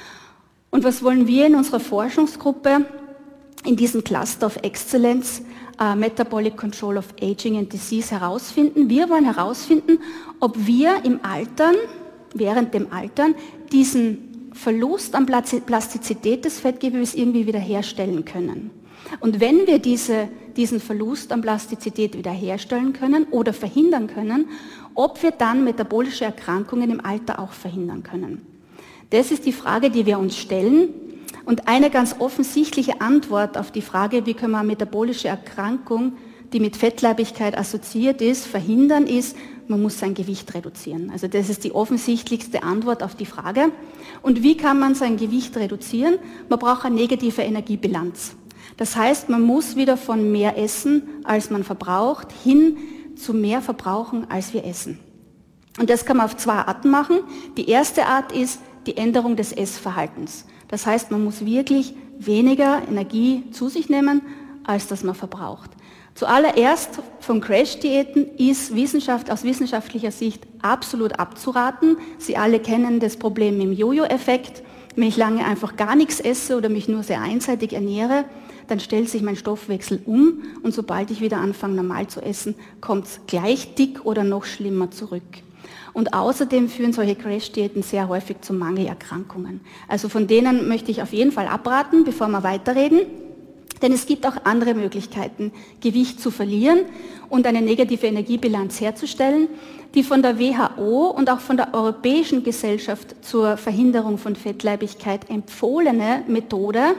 [SPEAKER 3] Und was wollen wir in unserer Forschungsgruppe in diesem Cluster of Excellence uh, Metabolic Control of Aging and Disease herausfinden? Wir wollen herausfinden, ob wir im Altern, während dem Altern, diesen Verlust an Plastizität des Fettgewebes irgendwie wiederherstellen können. Und wenn wir diese, diesen Verlust an Plastizität wiederherstellen können oder verhindern können, ob wir dann metabolische Erkrankungen im Alter auch verhindern können. Das ist die Frage, die wir uns stellen. Und eine ganz offensichtliche Antwort auf die Frage, wie können wir eine metabolische Erkrankung, die mit Fettleibigkeit assoziiert ist, verhindern, ist, man muss sein Gewicht reduzieren. Also das ist die offensichtlichste Antwort auf die Frage. Und wie kann man sein Gewicht reduzieren? Man braucht eine negative Energiebilanz. Das heißt, man muss wieder von mehr essen, als man verbraucht, hin zu mehr verbrauchen, als wir essen. Und das kann man auf zwei Arten machen. Die erste Art ist die Änderung des Essverhaltens. Das heißt, man muss wirklich weniger Energie zu sich nehmen, als das man verbraucht. Zuallererst von Crash-Diäten ist Wissenschaft, aus wissenschaftlicher Sicht absolut abzuraten. Sie alle kennen das Problem mit dem Jojo-Effekt. Wenn ich lange einfach gar nichts esse oder mich nur sehr einseitig ernähre, dann stellt sich mein Stoffwechsel um und sobald ich wieder anfange, normal zu essen, kommt es gleich dick oder noch schlimmer zurück. Und außerdem führen solche Crash-Diäten sehr häufig zu Mangelerkrankungen. Also von denen möchte ich auf jeden Fall abraten, bevor wir weiterreden. Denn es gibt auch andere Möglichkeiten, Gewicht zu verlieren und eine negative Energiebilanz herzustellen. Die von der W H O und auch von der Europäischen Gesellschaft zur Verhinderung von Fettleibigkeit empfohlene Methode,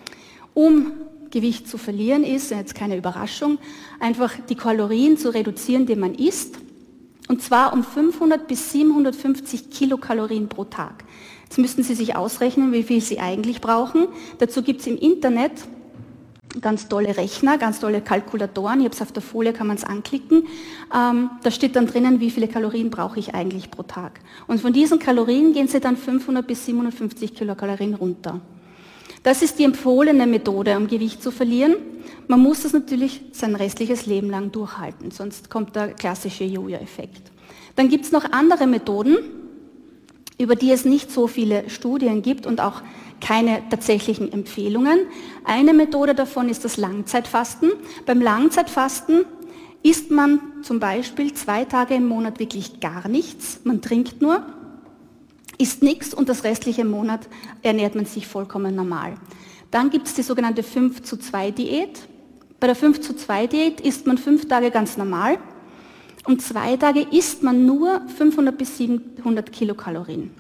[SPEAKER 3] um Gewicht zu verlieren, ist, jetzt keine Überraschung, einfach die Kalorien zu reduzieren, die man isst, und zwar um fünfhundert bis siebenhundertfünfzig Kilokalorien pro Tag. Jetzt müssten Sie sich ausrechnen, wie viel Sie eigentlich brauchen. Dazu gibt es im Internet ganz tolle Rechner, ganz tolle Kalkulatoren. Ich habe es auf der Folie, kann man es anklicken. Ähm, da steht dann drinnen, wie viele Kalorien brauche ich eigentlich pro Tag. Und von diesen Kalorien gehen Sie dann fünfhundert bis siebenhundertfünfzig Kilokalorien runter. Das ist die empfohlene Methode, um Gewicht zu verlieren. Man muss das natürlich sein restliches Leben lang durchhalten, sonst kommt der klassische Jojo-Effekt. Dann gibt es noch andere Methoden, über die es nicht so viele Studien gibt und auch keine tatsächlichen Empfehlungen. Eine Methode davon ist das Langzeitfasten. Beim Langzeitfasten isst man zum Beispiel zwei Tage im Monat wirklich gar nichts, man trinkt nur, isst nichts und das restliche Monat ernährt man sich vollkommen normal. Dann gibt es die sogenannte fünf zu zwei Diät. Bei der fünf zu zwei Diät isst man fünf Tage ganz normal und zwei Tage isst man nur fünfhundert bis siebenhundert Kilokalorien.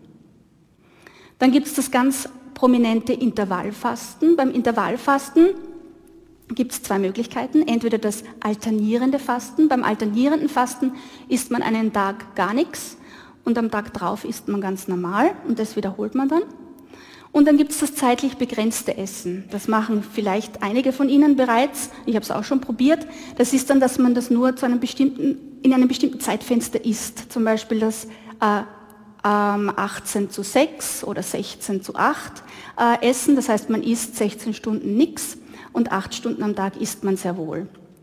[SPEAKER 3] Dann gibt es das ganz prominente Intervallfasten. Beim Intervallfasten gibt es zwei Möglichkeiten. Entweder das alternierende Fasten. Beim alternierenden Fasten isst man einen Tag gar nichts und am Tag drauf isst man ganz normal und das wiederholt man dann. Und dann gibt es das zeitlich begrenzte Essen. Das machen vielleicht einige von Ihnen bereits. Ich habe es auch schon probiert. Das ist dann, dass man das nur zu einem bestimmten, in einem bestimmten Zeitfenster isst. Zum Beispiel das äh, ähm, achtzehn zu sechs oder sechzehn zu acht äh, Essen. Das heißt, man isst sechzehn Stunden nichts und acht Stunden am Tag isst man sehr wohl.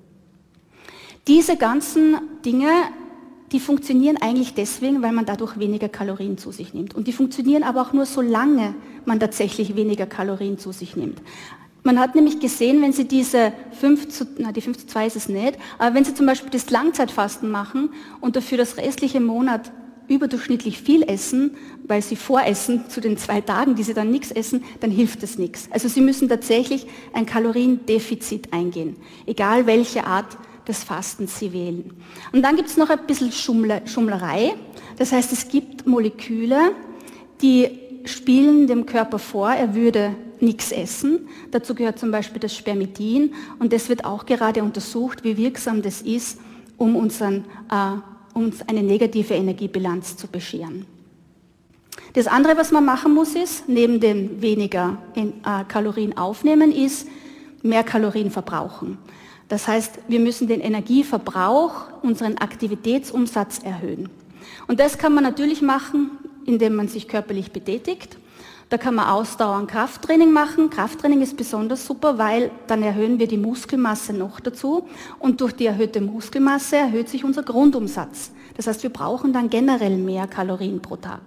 [SPEAKER 3] Diese ganzen Dinge, die funktionieren eigentlich deswegen, weil man dadurch weniger Kalorien zu sich nimmt. Und die funktionieren aber auch nur, solange man tatsächlich weniger Kalorien zu sich nimmt. Man hat nämlich gesehen, wenn Sie diese fünf zu, na die fünf zu zwei ist es nicht, aber wenn Sie zum Beispiel das Langzeitfasten machen und dafür das restliche Monat überdurchschnittlich viel essen, weil Sie voressen zu den zwei Tagen, die Sie dann nichts essen, dann hilft es nichts. Also Sie müssen tatsächlich ein Kaloriendefizit eingehen, egal welche Art des Fastens Sie wählen. Und dann gibt es noch ein bisschen Schummler, Schummlerei. Das heißt, es gibt Moleküle, die spielen dem Körper vor, er würde nichts essen. Dazu gehört zum Beispiel das Spermidin und das wird auch gerade untersucht, wie wirksam das ist, um unseren, äh, uns eine negative Energiebilanz zu bescheren. Das andere, was man machen muss, ist, neben dem weniger in, äh, Kalorien aufnehmen, ist mehr Kalorien verbrauchen. Das heißt, wir müssen den Energieverbrauch, unseren Aktivitätsumsatz erhöhen. Und das kann man natürlich machen, indem man sich körperlich betätigt. Da kann man ausdauernd Krafttraining machen. Krafttraining ist besonders super, weil dann erhöhen wir die Muskelmasse noch dazu. Und durch die erhöhte Muskelmasse erhöht sich unser Grundumsatz. Das heißt, wir brauchen dann generell mehr Kalorien pro Tag.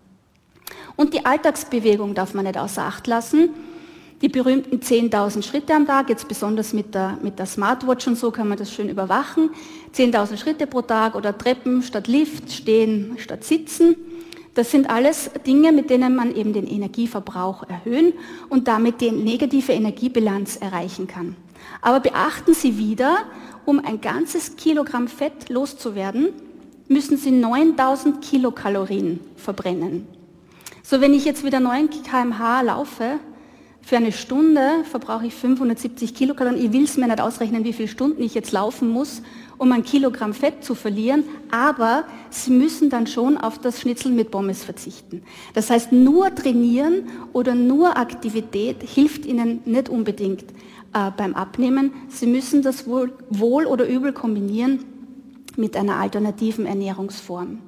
[SPEAKER 3] Und die Alltagsbewegung darf man nicht außer Acht lassen. Die berühmten zehntausend Schritte am Tag, jetzt besonders mit der, mit der Smartwatch und so kann man das schön überwachen. zehntausend Schritte pro Tag oder Treppen statt Lift, Stehen statt Sitzen. Das sind alles Dinge, mit denen man eben den Energieverbrauch erhöhen und damit die negative Energiebilanz erreichen kann. Aber beachten Sie wieder, um ein ganzes Kilogramm Fett loszuwerden, müssen Sie neuntausend Kilokalorien verbrennen. So, wenn ich jetzt wieder neun Kilometer pro Stunde laufe, für eine Stunde verbrauche ich fünfhundertsiebzig Kilokalorien. Ich will es mir nicht ausrechnen, wie viele Stunden ich jetzt laufen muss, um ein Kilogramm Fett zu verlieren, aber Sie müssen dann schon auf das Schnitzel mit Pommes verzichten. Das heißt, nur trainieren oder nur Aktivität hilft Ihnen nicht unbedingt äh, beim Abnehmen. Sie müssen das wohl, wohl oder übel kombinieren mit einer alternativen Ernährungsform.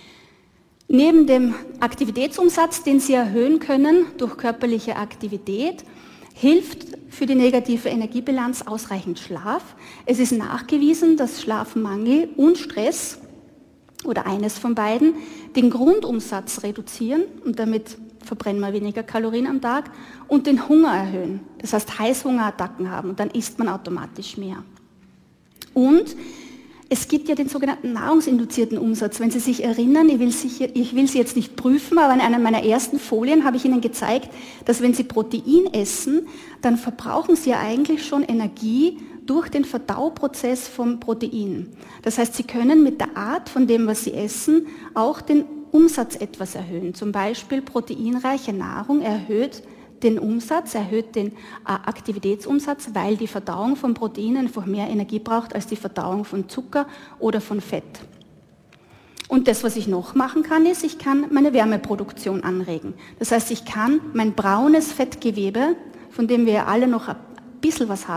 [SPEAKER 3] Neben dem Aktivitätsumsatz, den Sie erhöhen können durch körperliche Aktivität, hilft für die negative Energiebilanz ausreichend Schlaf. Es ist nachgewiesen, dass Schlafmangel und Stress oder eines von beiden den Grundumsatz reduzieren und damit verbrennen wir weniger Kalorien am Tag und den Hunger erhöhen. Das heißt Heißhungerattacken haben und dann isst man automatisch mehr. Und Es gibt ja den sogenannten nahrungsinduzierten Umsatz. Wenn Sie sich erinnern, ich will, sicher, ich will Sie jetzt nicht prüfen, aber in einer meiner ersten Folien habe ich Ihnen gezeigt, dass wenn Sie Protein essen, dann verbrauchen Sie ja eigentlich schon Energie durch den Verdauprozess vom Protein. Das heißt, Sie können mit der Art von dem, was Sie essen, auch den Umsatz etwas erhöhen. Zum Beispiel proteinreiche Nahrung erhöht den Umsatz, erhöht den Aktivitätsumsatz, weil die Verdauung von Proteinen einfach mehr Energie braucht als die Verdauung von Zucker oder von Fett. Und das, was ich noch machen kann, ist, ich kann meine Wärmeproduktion anregen. Das heißt, ich kann mein braunes Fettgewebe, von dem wir alle noch ein bisschen was haben,